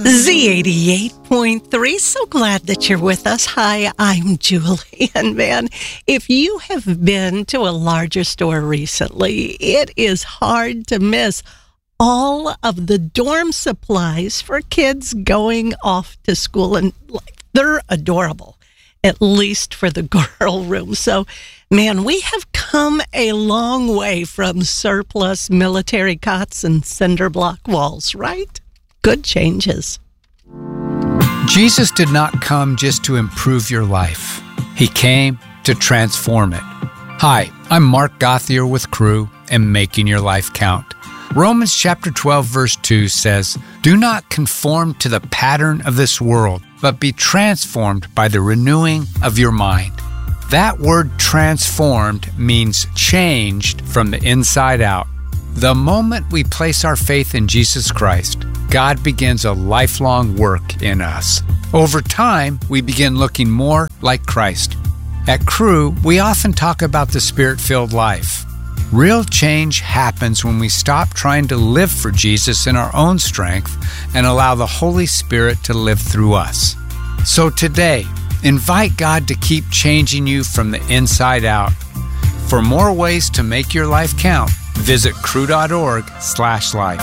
Z88.3. So glad that you're with us. Hi, I'm Julie. And man, if you have been to a larger store recently, it is hard to miss all of the dorm supplies for kids going off to school. And they're adorable, at least for the girl room. So, man, we have come a long way from surplus military cots and cinder block walls, right? Good changes. Jesus did not come just to improve your life. He came to transform it. Hi, I'm Mark Gothier with Crew and Making Your Life Count. Romans chapter 12, verse 2 says, "Do not conform to the pattern of this world, but be transformed by the renewing of your mind." That word transformed means changed from the inside out. The moment we place our faith in Jesus Christ, God begins a lifelong work in us. Over time, we begin looking more like Christ. At Crew, we often talk about the Spirit-filled life. Real change happens when we stop trying to live for Jesus in our own strength and allow the Holy Spirit to live through us. So today, invite God to keep changing you from the inside out. For more ways to make your life count, visit crew.org/life.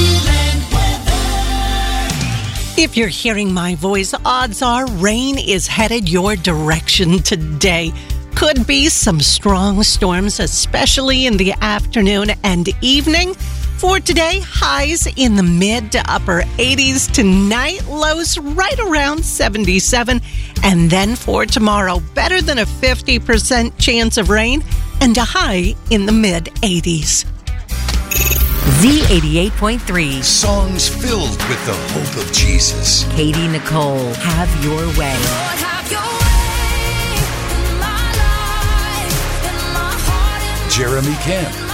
If you're hearing my voice, odds are rain is headed your direction today. Could be some strong storms, especially in the afternoon and evening. For today, highs in the mid to upper 80s. Tonight, lows right around 77. And then for tomorrow, better than a 50% chance of rain and a high in the mid 80s. Z88.3. Songs filled with the hope of Jesus. Katie Nicole, Have Your Way. Lord, have your way in my life, in my heart. Jeremy Camp.